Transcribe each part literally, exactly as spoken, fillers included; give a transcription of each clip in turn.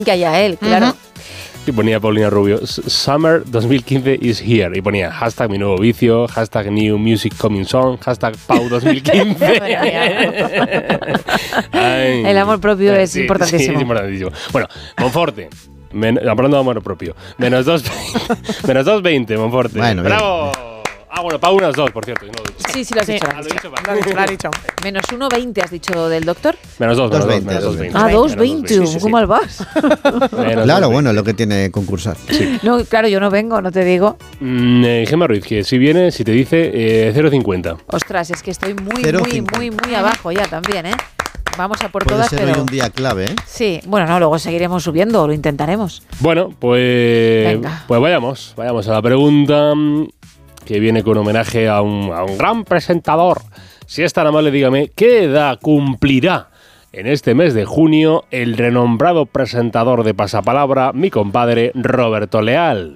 que haya él, claro. Uh-huh. Y ponía Paulina Rubio, Summer dos mil quince is here. Y ponía hashtag mi nuevo vicio, hashtag new music coming song, hashtag Pau dos mil quince. Ay, el amor propio es sí, importantísimo. Sí, es importantísimo. Bueno, Monforte. Men- hablando de amor propio. Menos dos menos dos veinte, Monforte. Bueno, ¡bravo! Bien. Ah, bueno, Pau unas dos, por cierto. No lo he dicho. Sí, sí, lo has sí, dicho. lo has dicho, lo has dicho, lo has dicho. Menos uno veinte, has dicho del doctor. Menos dos, menos dos, menos dos dos veinte. Ah, dos veinte, sí, sí, ¿cómo mal vas? Claro, bueno, es lo que tiene concursar. Sí. No, claro, yo no vengo, no te digo. Mm, eh, Gemma Ruiz, que si viene, si te dice eh, cero cincuenta. Ostras, es que estoy muy, cero muy, cincuenta. muy, muy abajo ya también, ¿eh? Vamos a por Puede todas, ser pero... hoy un día clave, ¿eh? Sí, bueno, no, luego seguiremos subiendo, lo intentaremos. Bueno, pues, Venga. pues vayamos, vayamos a la pregunta que viene con homenaje a un, a un gran presentador. Si es tan amable, dígame, ¿qué edad cumplirá en este mes de junio el renombrado presentador de Pasapalabra, mi compadre Roberto Leal?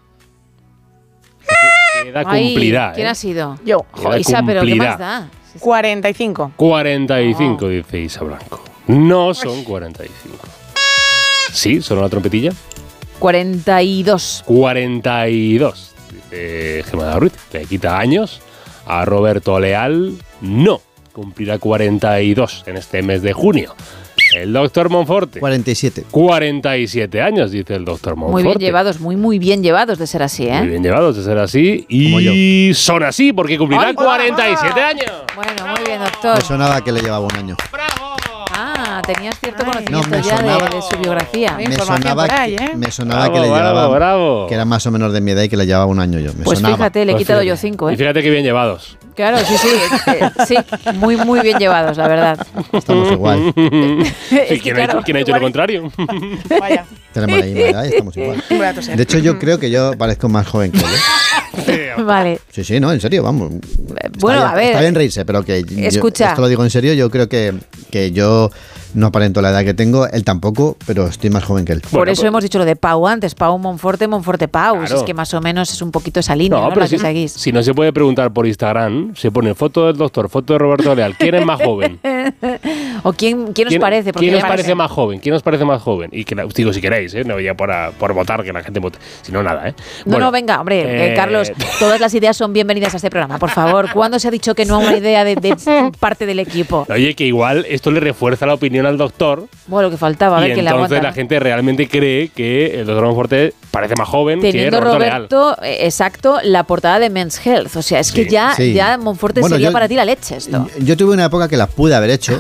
¿Qué edad Ay, cumplirá? ¿quién eh? ha sido? Yo. ¿Qué edad Isa, pero ¿qué cumplirá? más da? cuarenta y cinco. cuarenta y cinco, dice Isa Blanco. No son cuarenta y cinco. ¿Sí? ¿Son una trompetilla? cuarenta y dos. cuarenta y dos, dice Gemma Ruiz. Le quita años a Roberto Leal. No, cumplirá cuarenta y dos en este mes de junio. El doctor Monforte. cuarenta y siete. cuarenta y siete años, dice el doctor Monforte. Muy bien llevados, muy, muy bien llevados de ser así, ¿eh? Muy bien llevados de ser así. Como Y son así porque cumplirán ¡Ay, cuarenta y siete años. Bueno, muy bien, doctor. Me sonaba que le llevaba un año. Ah, tenías cierto Ay. conocimiento No, me ya sonaba- de, de su biografía. Hay Me información sonaba, por ahí, que, ¿eh? me sonaba Bravo, que le bravo, llevaba, bravo. que era más o menos de mi edad y que le llevaba un año yo. Me Pues sonaba. fíjate, le he Pues quitado fíjate. yo cinco, Y ¿eh? fíjate que bien llevados. Claro, sí, sí, eh, sí, muy, muy bien llevados, la verdad. Estamos igual. Sí, Es que, ¿quién, ha dicho, claro, quién ha dicho lo contrario? Vaya. Tenemos la misma edad y estamos igual. Voy a toser. De hecho, yo creo que yo parezco más joven que él. ¿eh? Vale. Sí, sí, no, en serio, vamos. Bueno, Está a bien- ver. Está bien reírse, pero que yo- Escucha. esto lo digo en serio, yo creo que, que yo no aparento la edad que tengo, él tampoco, pero estoy más joven que él. Por Bueno, eso pues- hemos dicho lo de Pau antes, Pau Monforte, Monforte Pau. Claro. Es que más o menos es un poquito esa línea, ¿no? pero La si, que seguís. si no se puede preguntar por Instagram, se pone foto del doctor, foto de Roberto Leal. ¿Quién es más joven? ¿O quién, quién os ¿Quién, parece? Porque ¿quién os me parece parece- más joven? ¿Quién os parece más joven? Y que la- digo si queréis, ¿eh? No ya por, a- por votar, que la gente vote. Si no, nada, ¿eh? No, Bueno, no, venga, hombre, eh, eh, Carlos, todas las ideas son bienvenidas a este programa, por favor. ¿Cuándo se ha dicho que no a una idea de, de parte del equipo? Oye, que igual esto le refuerza la opinión al doctor. Bueno, lo que faltaba, a ver y quién le entonces aguanta. la ¿no? gente realmente cree que el doctor Monforte parece más joven Teniendo que Roberto, Leal. Roberto, eh, exacto, la portada de Men's Health. O sea, es que Sí, ya, sí. ya Monforte Bueno, sería yo- para ti la leche esto. Yo tuve una época que las pude haber hecho.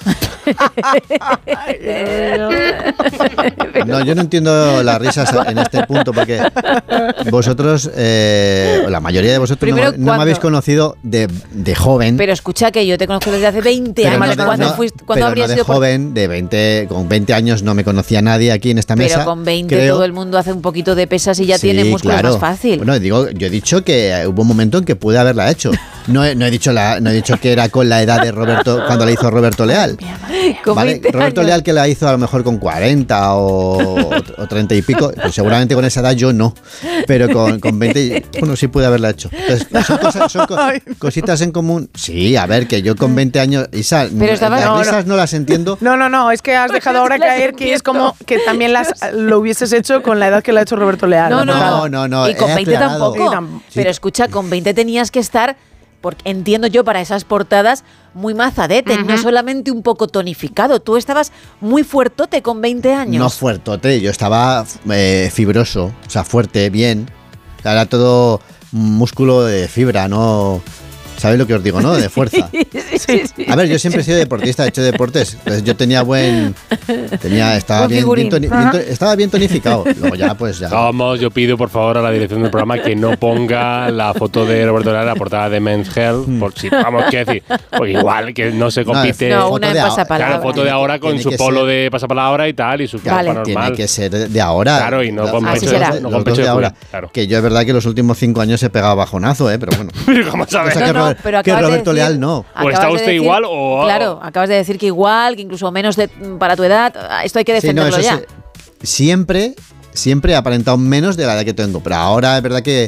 No, yo no entiendo las risas en este punto porque vosotros, eh, o la mayoría de vosotros, no, Primero, no me ¿cuándo? habéis conocido de, de joven. Pero escucha que yo te conozco desde hace veinte pero años. no de- ¿Cuándo, no, fuiste, ¿cuándo pero habría no de sido por- joven, de veinte, con veinte años no me conocía nadie aquí en esta Pero mesa. con veinte creo. todo el mundo hace un poquito de pesas y ya Sí, tiene músculos claro. más fácil. Bueno, digo, yo he dicho que hubo un momento en que pude haberla hecho. No he, no he dicho la, no he dicho que era con la edad de Roberto cuando la hizo Roberto Leal. Con ¿Vale? veinte Roberto años. Leal que la hizo a lo mejor con cuarenta o, o treinta y pico, pues seguramente con esa edad yo no, pero con, con veinte, bueno, sí pude haberla hecho. Entonces, son, cosas, son co- cositas en común. Sí, a ver, que yo con veinte años, Isa, Pero estaba- las no, no. risas no las entiendo. No, no, no, es que has dejado ahora Las caer que es entiendo. como que también las, lo hubieses hecho con la edad que la ha hecho Roberto Leal. No, no, No, no, no, no, Y con he veinte aclarado. tampoco. Sí, tam- Pero sí. escucha, con veinte tenías que estar, porque entiendo yo para esas portadas, muy mazadete, no solamente un poco tonificado. Tú estabas muy fuertote con veinte años. No fuertote, yo estaba eh, fibroso, o sea, fuerte, bien. Era todo músculo de fibra, no... ¿Sabéis lo que os digo, no? De fuerza. Sí, sí. A ver, yo siempre he sido deportista, he hecho deportes. Entonces yo tenía buen... Tenía, estaba, Buen bien, figurín. bien toni- bien to- estaba bien tonificado. Luego ya, pues ya... Vamos, yo pido por favor a la dirección del programa que no ponga la foto de Roberto Leal en la portada de Men's Health, por si, vamos, quiero decir, porque igual que no se compite. No, foto una en de ahora- pasapalabra. Claro, foto de ahora con Tiene su que polo ser- de pasapalabra y tal, y su Vale. capa Tiene normal. que ser de ahora. Claro, y no con Así pecho, será. no Los con dos pecho de de ahora. culo, claro. Que yo es verdad que los últimos cinco años he pegado bajonazo, ¿eh? Pero bueno. ¿Cómo sabes? Cosa que, No, no, Robert- pero que acabas de Roberto decir- Leal no. O está acabas de usted decir- igual o- Claro, acabas de decir que igual, que incluso menos de, para tu edad. Esto hay que Sí, no, defenderlo eso ya. se- siempre, siempre he aparentado menos de la edad que tengo. Pero ahora es verdad que,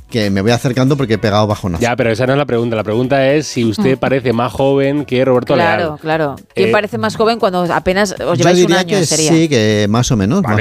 que me voy acercando porque he pegado bajonazo. Ya, pero esa no es la pregunta. La pregunta es si usted parece más joven que Roberto claro, Leal. Claro, claro. ¿Quién Eh, parece más joven cuando apenas os Yo lleváis un diría año? que Sería. sí, que más o menos. Vale,